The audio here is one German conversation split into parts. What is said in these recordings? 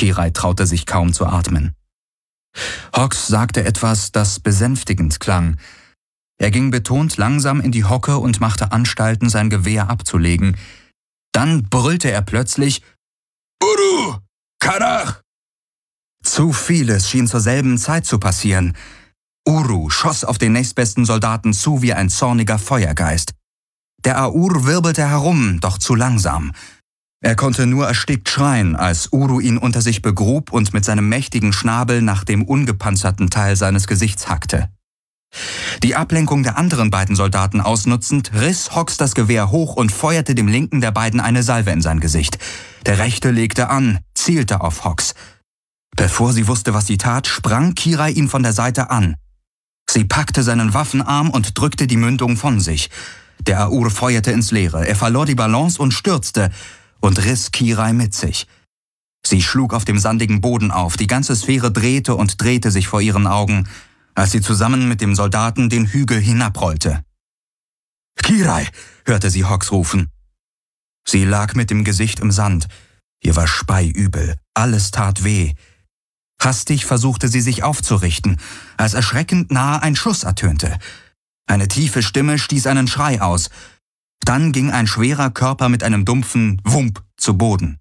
Kirai traute sich kaum zu atmen. Hawks sagte etwas, das besänftigend klang. Er ging betont langsam in die Hocke und machte Anstalten, sein Gewehr abzulegen. Dann brüllte er plötzlich: »Uru! Karach!« Zu vieles schien zur selben Zeit zu passieren. Uru schoss auf den nächstbesten Soldaten zu wie ein zorniger Feuergeist. Der Aur wirbelte herum, doch zu langsam. Er konnte nur erstickt schreien, als Uru ihn unter sich begrub und mit seinem mächtigen Schnabel nach dem ungepanzerten Teil seines Gesichts hackte. Die Ablenkung der anderen beiden Soldaten ausnutzend, riss Hawks das Gewehr hoch und feuerte dem linken der beiden eine Salve in sein Gesicht. Der rechte legte an, zielte auf Hawks. Bevor sie wusste, was sie tat, sprang Kirai ihn von der Seite an. Sie packte seinen Waffenarm und drückte die Mündung von sich. Der Aur feuerte ins Leere, er verlor die Balance und stürzte und riss Kirai mit sich. Sie schlug auf dem sandigen Boden auf, die ganze Sphäre drehte und drehte sich vor ihren Augen, als sie zusammen mit dem Soldaten den Hügel hinabrollte. »Kirai«, hörte sie Hawks rufen. Sie lag mit dem Gesicht im Sand. Ihr war speiübel, alles tat weh. Hastig versuchte sie sich aufzurichten, als erschreckend nahe ein Schuss ertönte. Eine tiefe Stimme stieß einen Schrei aus. Dann ging ein schwerer Körper mit einem dumpfen Wump zu Boden.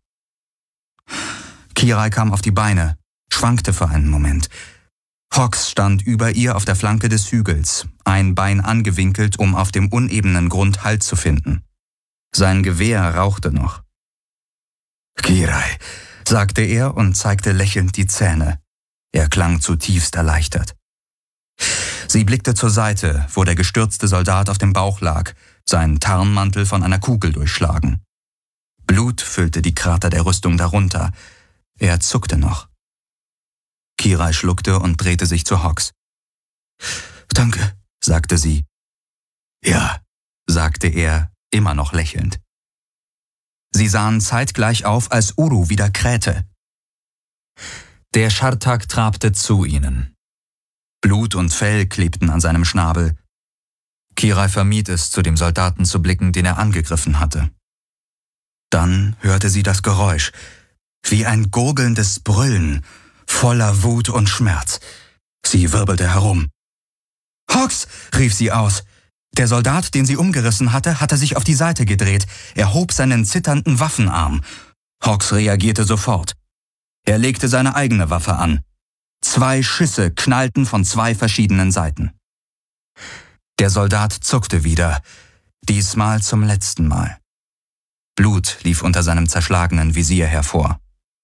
Kirai kam auf die Beine, schwankte für einen Moment. Hawks stand über ihr auf der Flanke des Hügels, ein Bein angewinkelt, um auf dem unebenen Grund Halt zu finden. Sein Gewehr rauchte noch. »Kirai«, sagte er und zeigte lächelnd die Zähne. Er klang zutiefst erleichtert. Sie blickte zur Seite, wo der gestürzte Soldat auf dem Bauch lag, sein Tarnmantel von einer Kugel durchschlagen. Blut füllte die Krater der Rüstung darunter. Er zuckte noch. Kirai schluckte und drehte sich zu Hawks. »Danke«, sagte sie. »Ja«, sagte er, immer noch lächelnd. Sie sahen zeitgleich auf, als Uru wieder krähte. Der Schartak trabte zu ihnen. Blut und Fell klebten an seinem Schnabel. Kirai vermied es, zu dem Soldaten zu blicken, den er angegriffen hatte. Dann hörte sie das Geräusch, wie ein gurgelndes Brüllen, voller Wut und Schmerz. Sie wirbelte herum. »Hawks«, rief sie aus. Der Soldat, den sie umgerissen hatte, hatte sich auf die Seite gedreht. Er hob seinen zitternden Waffenarm. Hawks reagierte sofort. Er legte seine eigene Waffe an. 2 Schüsse knallten von 2 verschiedenen Seiten. Der Soldat zuckte wieder, diesmal zum letzten Mal. Blut lief unter seinem zerschlagenen Visier hervor.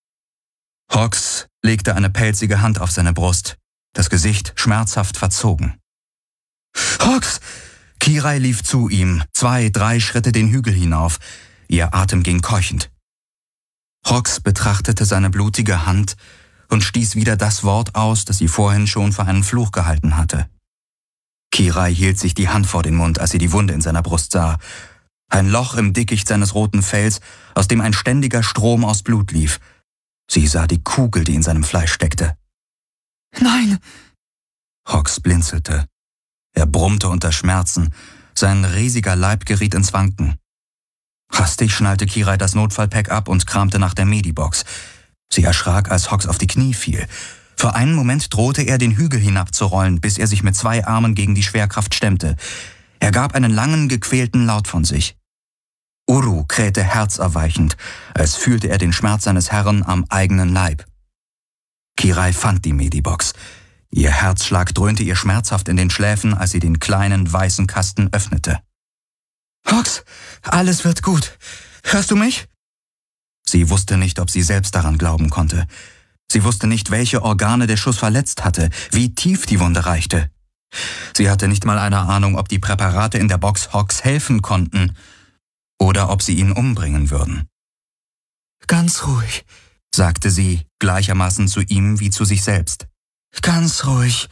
Hawks legte eine pelzige Hand auf seine Brust, das Gesicht schmerzhaft verzogen. »Hawks!« Kirai lief zu ihm, 2, 3 Schritte den Hügel hinauf. Ihr Atem ging keuchend. Hawks betrachtete seine blutige Hand und stieß wieder das Wort aus, das sie vorhin schon für einen Fluch gehalten hatte. Kirai hielt sich die Hand vor den Mund, als sie die Wunde in seiner Brust sah. Ein Loch im Dickicht seines roten Fells, aus dem ein ständiger Strom aus Blut lief. Sie sah die Kugel, die in seinem Fleisch steckte. »Nein!« Hawks blinzelte. Er brummte unter Schmerzen. Sein riesiger Leib geriet ins Wanken. Hastig schnallte Kirai das Notfallpack ab und kramte nach der Medibox. Sie erschrak, als Hawks auf die Knie fiel. Für einen Moment drohte er, den Hügel hinabzurollen, bis er sich mit 2 Armen gegen die Schwerkraft stemmte. Er gab einen langen, gequälten Laut von sich. Uru krähte herzerweichend, als fühlte er den Schmerz seines Herrn am eigenen Leib. Kirai fand die Medibox. Ihr Herzschlag dröhnte ihr schmerzhaft in den Schläfen, als sie den kleinen, weißen Kasten öffnete. »Hawks, alles wird gut. Hörst du mich?« Sie wusste nicht, ob sie selbst daran glauben konnte. Sie wusste nicht, welche Organe der Schuss verletzt hatte, wie tief die Wunde reichte. Sie hatte nicht mal eine Ahnung, ob die Präparate in der Box Hawks helfen konnten oder ob sie ihn umbringen würden. »Ganz ruhig«, sagte sie, gleichermaßen zu ihm wie zu sich selbst. »Ganz ruhig.«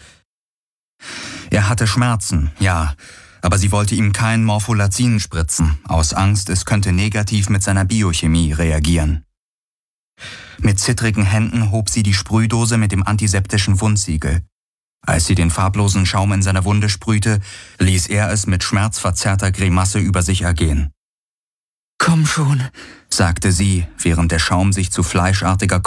Er hatte Schmerzen, ja, aber sie wollte ihm kein Morpholazin spritzen, aus Angst, es könnte negativ mit seiner Biochemie reagieren. Mit zittrigen Händen hob sie die Sprühdose mit dem antiseptischen Wundsiegel. Als sie den farblosen Schaum in seine Wunde sprühte, ließ er es mit schmerzverzerrter Grimasse über sich ergehen. »Komm schon«, sagte sie, während der Schaum sich zu fleischartiger